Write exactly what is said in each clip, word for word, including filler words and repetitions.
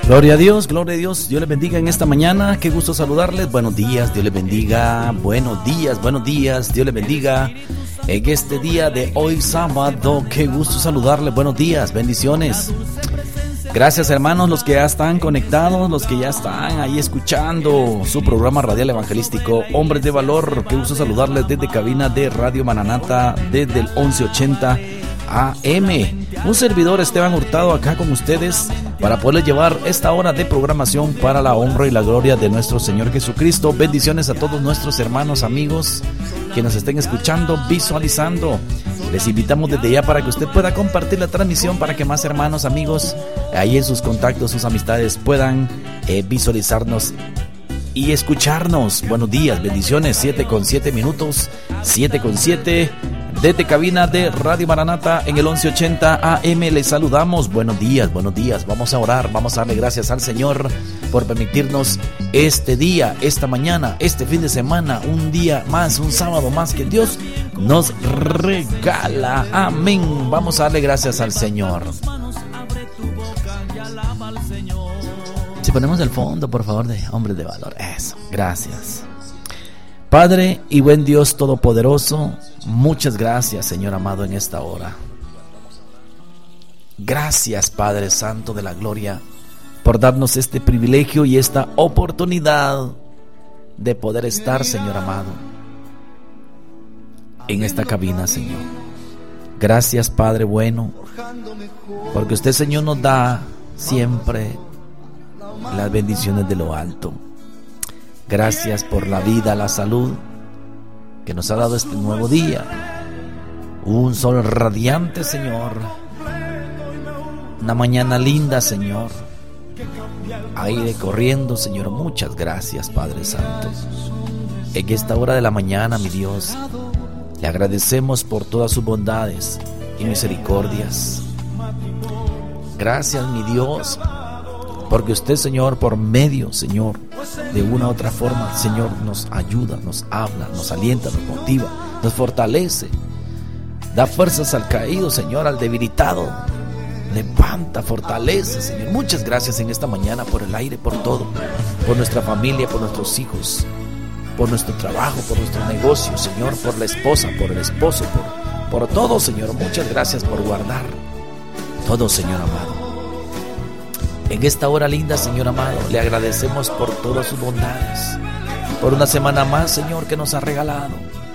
Gloria a Dios, gloria a Dios, Dios les bendiga en esta mañana, qué gusto saludarles, buenos días, Dios les bendiga, buenos días, buenos días, Dios les bendiga en este día de hoy sábado, qué gusto saludarles, buenos días, bendiciones. Gracias hermanos, los que ya están conectados, los que ya están ahí escuchando su programa radial evangelístico Hombres de Valor, qué gusto saludarles desde cabina de Radio Maranata, desde el once ochenta A M. Un servidor Esteban Hurtado acá con ustedes para poderles llevar esta hora de programación para la honra y la gloria de nuestro Señor Jesucristo. Bendiciones a todos nuestros hermanos, amigos que nos estén escuchando, visualizando. Les invitamos desde ya para que usted pueda compartir la transmisión para que más hermanos, amigos, ahí en sus contactos, sus amistades puedan eh, visualizarnos y escucharnos. Buenos días, bendiciones, siete con siete minutos, siete con siete. Desde cabina de Radio Maranata en el once ochenta A M les saludamos. Buenos días, buenos días. Vamos a orar, vamos a darle gracias al Señor por permitirnos este día, esta mañana, este fin de semana, un día más, un sábado más que Dios nos regala. Amén. Vamos a darle gracias al Señor. Si ponemos el fondo, por favor, de Hombres de Valor. Eso, gracias. Padre y buen Dios todopoderoso, muchas gracias, Señor amado, en esta hora. Gracias, Padre Santo de la Gloria, por darnos este privilegio y esta oportunidad de poder estar, Señor amado, en esta cabina, Señor. Gracias, Padre bueno, porque usted, Señor, nos da siempre las bendiciones de lo alto. Gracias por la vida, la salud que nos ha dado este nuevo día. Un sol radiante, Señor. Una mañana linda, Señor. Aire corriendo, Señor. Muchas gracias, Padre Santo. En esta hora de la mañana, mi Dios, le agradecemos por todas sus bondades y misericordias. Gracias, mi Dios, porque usted, Señor, por medio, Señor, de una u otra forma, Señor, nos ayuda, nos habla, nos alienta, nos motiva, nos fortalece, da fuerzas al caído, Señor, al debilitado, levanta, fortalece, Señor. Muchas gracias en esta mañana por el aire, por todo, por nuestra familia, por nuestros hijos, por nuestro trabajo, por nuestro negocio, Señor, por la esposa, por el esposo, por, por todo, Señor. Muchas gracias por guardar todo, Señor amado. En esta hora linda, Señor amado, le agradecemos por todas sus bondades, por una semana más, Señor, que nos ha regalado,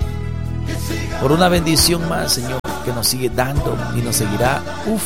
por una bendición más, Señor, que nos sigue dando y nos seguirá, uf,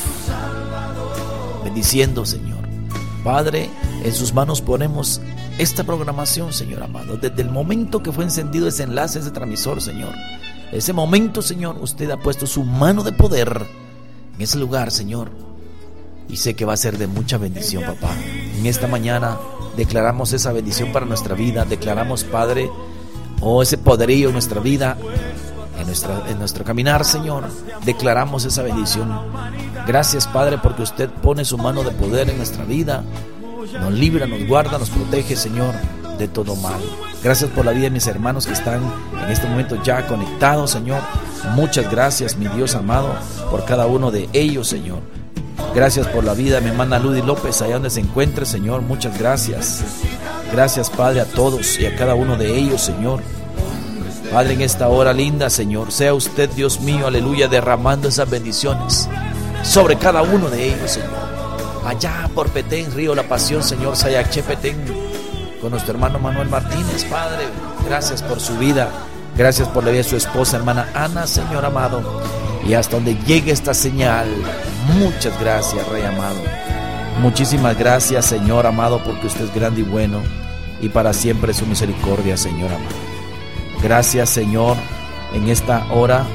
bendiciendo, Señor. Padre, en sus manos ponemos esta programación, Señor amado, desde el momento que fue encendido ese enlace, ese transmisor, Señor. Ese momento, Señor, usted ha puesto su mano de poder en ese lugar, Señor. Y sé que va a ser de mucha bendición, papá. En esta mañana declaramos esa bendición para nuestra vida. Declaramos, Padre, oh, ese poderío en nuestra vida, en, nuestra, en nuestro caminar, Señor. Declaramos esa bendición. Gracias, Padre, porque usted pone su mano de poder en nuestra vida. Nos libra, nos guarda, nos protege, Señor, de todo mal. Gracias por la vida de mis hermanos que están en este momento ya conectados, Señor. Muchas gracias, mi Dios amado, por cada uno de ellos, Señor. Gracias por la vida de mi hermana Ludy López, allá donde se encuentre, Señor. Muchas gracias. Gracias, Padre, a todos y a cada uno de ellos, Señor. Padre, en esta hora linda, Señor, sea usted, Dios mío, aleluya, derramando esas bendiciones sobre cada uno de ellos, Señor. Allá por Petén, Río La Pasión, Señor, Sayaché Petén, con nuestro hermano Manuel Martínez, Padre. Gracias por su vida. Gracias por la vida de su esposa, hermana Ana, Señor amado. Y hasta donde llegue esta señal, muchas gracias, Rey amado. Muchísimas gracias, Señor amado, porque usted es grande y bueno, y para siempre su misericordia, Señor amado. Gracias, Señor, en esta hora.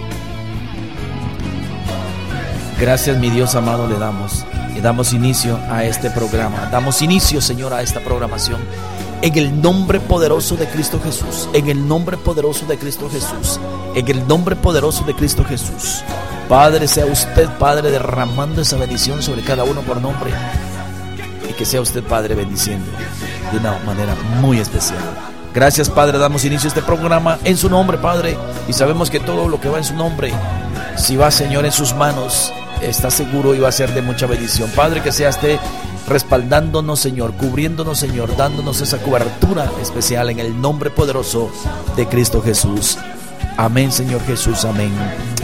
Gracias, mi Dios amado, le damos. Y damos inicio a este programa. Damos inicio, Señor, a esta programación. En el nombre poderoso de Cristo Jesús. En el nombre poderoso de Cristo Jesús. En el nombre poderoso de Cristo Jesús. Padre, sea usted, Padre, derramando esa bendición sobre cada uno por nombre. Y que sea usted, Padre, bendiciendo de una manera muy especial. Gracias, Padre, damos inicio a este programa en su nombre, Padre. Y sabemos que todo lo que va en su nombre, si va, Señor, en sus manos, está seguro y va a ser de mucha bendición. Padre, que sea usted respaldándonos, Señor, cubriéndonos, Señor, dándonos esa cobertura especial en el nombre poderoso de Cristo Jesús. Amén, Señor Jesús, amén.